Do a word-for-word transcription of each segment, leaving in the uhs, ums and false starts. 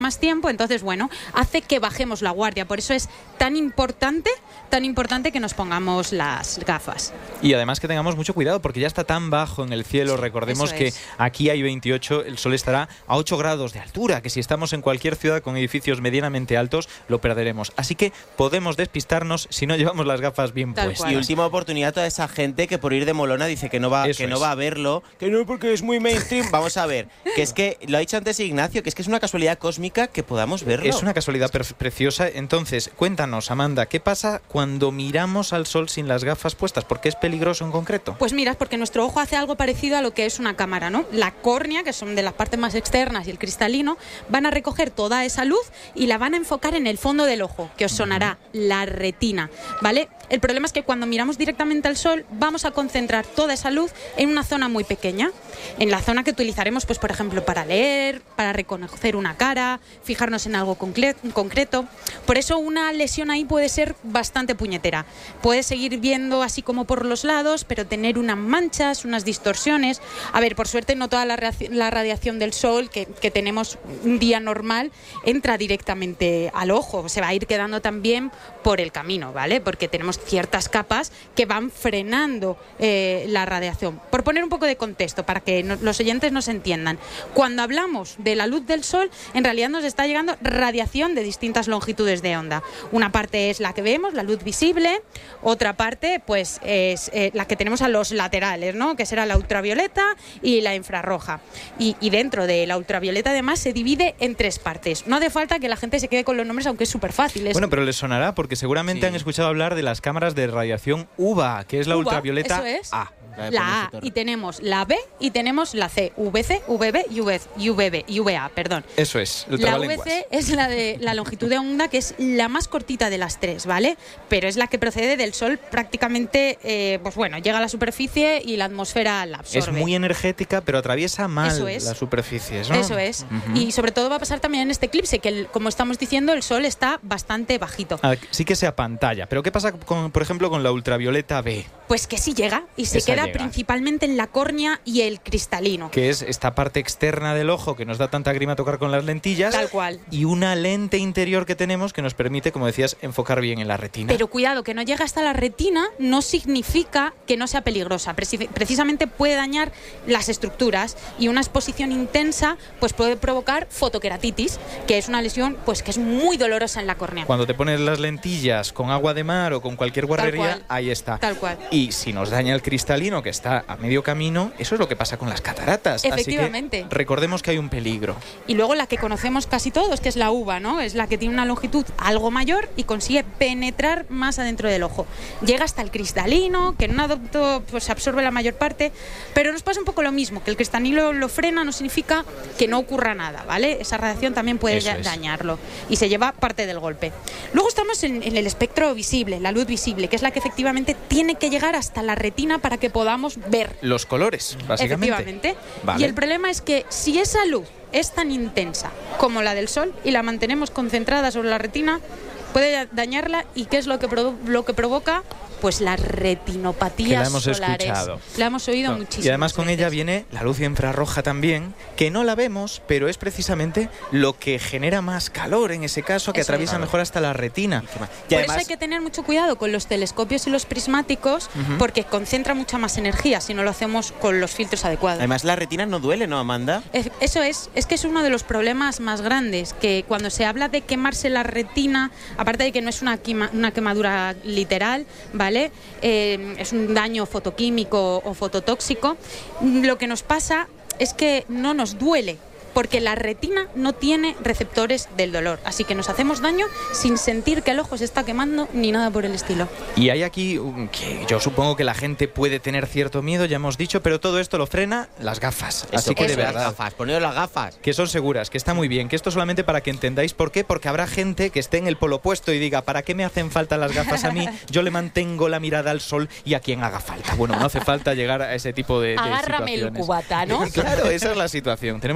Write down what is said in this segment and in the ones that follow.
más tiempo, entonces bueno, hace que bajemos la guardia. Por eso es tan importante, tan importante que nos pongamos las gafas. Y además que tengamos mucho cuidado porque ya está tan bajo en el cielo. Sí, recordemos que es. Aquí hay veintiocho, el sol estará a ocho grados de altura, que si estamos en cualquier ciudad con edificios medianamente altos lo perderemos. Así que podemos despistarnos si no llevamos las gafas bien Tal puestas. Y última oportunidad a toda esa gente que por ir de molona dice que no va, que no es. va a verlo, que no porque es muy mainstream. Vamos a ver, que es que lo ha dicho antes Ignacio, que es que es una casualidad cósmica que podamos verlo. Es una casualidad pre- preciosa. Entonces, cuéntanos, Amanda, ¿qué pasa cuando miramos al sol sin las gafas puestas? ¿Por qué es peligroso en concreto? Pues mira, porque nuestro ojo hace algo parecido a lo que es una cámara, ¿no? La córnea, que son de las partes más externas, y el cristalino, van a recoger toda esa luz y la van a enfocar en el fondo del ojo, que os sonará, la retina, ¿vale? El problema es que cuando miramos directamente al sol, vamos a concentrar toda esa luz en una zona muy pequeña, en la zona que utilizaremos, pues por ejemplo, para leer, para reconocer una cara, fijarnos en algo concre- concreto. Por eso una lesión ahí puede ser bastante puñetera. Puedes seguir viendo así como por los lados, pero tener unas manchas, unas distorsiones. A ver, por suerte no toda la, reac- la radiación del sol que, que tenemos un día normal entra directamente al ojo. Se va a ir quedando también por el camino, ¿vale? Porque tenemos ciertas capas que van frenando eh, la radiación. Por poner un poco de contexto, para que no, los oyentes nos entiendan. Cuando hablamos de la luz del sol, en realidad nos está llegando radiación de distintas longitudes de onda. Una parte es la que vemos, la luz visible, otra parte pues es eh, la que tenemos a los laterales, ¿no? Que será la ultravioleta y la infrarroja. Y, y dentro de la ultravioleta además se divide en tres partes. No hace falta que la gente se quede con los nombres, aunque es súper fácil. Es... Bueno, pero les sonará porque seguramente sí. Han escuchado hablar de las cámaras de radiación U V A, que es la U V A, ultravioleta eso es. A. La A, y tenemos la B y tenemos la C, V C, V B y V B y V A, perdón. Eso es, el la V C es la de la longitud de onda, que es la más cortita de las tres, ¿vale? Pero es la que procede del sol prácticamente, eh, pues bueno, llega a la superficie y la atmósfera la absorbe. Es muy energética, pero atraviesa mal Eso es. las superficies, ¿no? Eso es. Uh-huh. Y sobre todo va a pasar también en este eclipse, que el, como estamos diciendo, el sol está bastante bajito. Ah, sí que se apantalla, pero ¿qué pasa, con, por ejemplo, con la ultravioleta B? Pues que sí llega y se Esa queda llega. principalmente en la córnea y el cristalino. Que es esta parte externa del ojo que nos da tanta grima tocar con las lentillas. Tal cual. Y una lente interior que tenemos que nos permite, como decías, enfocar bien en la retina. Pero cuidado, que no llega hasta la retina no significa que no sea peligrosa. Preci- precisamente puede dañar las estructuras y una exposición intensa pues puede provocar fotoqueratitis, que es una lesión pues que es muy dolorosa en la córnea. Cuando te pones las lentillas con agua de mar o con cualquier guarrería, ahí está. Tal cual. Y si nos daña el cristalino, que está a medio camino, eso es lo que pasa con las cataratas. Efectivamente. Así que recordemos que hay un peligro. Y luego la que conocemos casi todos, que es la uva, ¿no? Es la que tiene una longitud algo mayor y consigue penetrar más adentro del ojo. Llega hasta el cristalino, que en un adulto pues absorbe la mayor parte, pero nos pasa un poco lo mismo, que el cristalino lo frena no significa que no ocurra nada, ¿vale? Esa radiación también puede Eso es. dañarlo y se lleva parte del golpe. Luego estamos en, en el espectro visible, la luz visible, que es la que efectivamente tiene que llegar hasta la retina para que podamos ver. Los colores, básicamente. Efectivamente. Vale. Y el problema es que si esa luz es tan intensa como la del sol y la mantenemos concentrada sobre la retina, puede dañarla. ¿Y qué es lo que, provo- lo que provoca? Pues las retinopatías Que la hemos solares. escuchado. La hemos oído No. muchísimo. Y además con ella viene la luz infrarroja también, que no la vemos, pero es precisamente lo que genera más calor en ese caso, que Eso atraviesa es. mejor hasta la retina. Y Por además, eso hay que tener mucho cuidado con los telescopios y los prismáticos, uh-huh. porque concentra mucha más energía si no lo hacemos con los filtros adecuados. Además, la retina no duele, ¿no, Amanda? Es- Eso es, es que es uno de los problemas más grandes, que cuando se habla de quemarse la retina, aparte de que no es una, quema- una quemadura literal, ¿vale? Eh, es un daño fotoquímico o fototóxico, lo que nos pasa es que no nos duele, porque la retina no tiene receptores del dolor, así que nos hacemos daño sin sentir que el ojo se está quemando ni nada por el estilo. y hay aquí um, que yo supongo que la gente puede tener cierto miedo, ya hemos dicho, pero todo esto lo frena las gafas. Así que de Eso, las verdad, gafas, poneros las gafas. que son seguras, que está muy bien, que esto solamente para que entendáis por qué, porque habrá gente que esté en el polo opuesto y diga, ¿para qué me hacen falta las gafas a mí? Yo le mantengo la mirada al sol y a quien haga falta. Bueno, no hace falta llegar a ese tipo de, de Agárrame el situaciones. cubata, ¿no? Claro, esa es la situación. Tenemos que tomarlo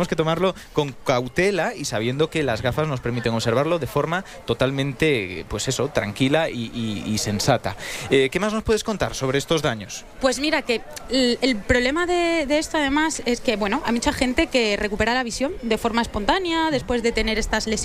hacerlo con cautela y sabiendo que las gafas nos permiten observarlo de forma totalmente, pues eso, tranquila y, y, y sensata. Eh, ¿Qué más nos puedes contar sobre estos daños? Pues mira, que el, el problema de, de esto además es que, bueno, hay mucha gente que recupera la visión de forma espontánea después de tener estas lesiones